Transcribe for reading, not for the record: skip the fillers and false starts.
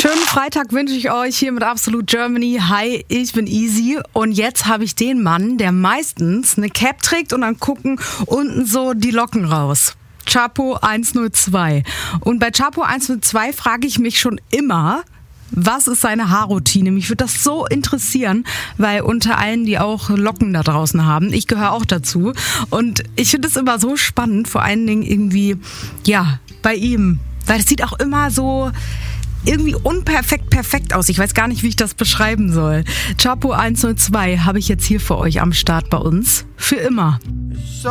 Schönen Freitag wünsche ich euch hier mit Absolute Germany. Hi, ich bin Easy und jetzt habe ich den Mann, der meistens eine Cap trägt und dann gucken unten so die Locken raus. Chapo 102. Und bei Chapo 102 frage ich mich schon immer, was ist seine Haarroutine? Mich würde das so interessieren, weil unter allen, die auch Locken da draußen haben, ich gehöre auch dazu. Und ich finde es immer so spannend, vor allen Dingen irgendwie, ja, bei ihm. Weil es sieht auch immer so irgendwie unperfekt perfekt aus. Ich weiß gar nicht, wie ich das beschreiben soll. Chapo 102 habe ich jetzt hier für euch am Start bei uns. Für immer.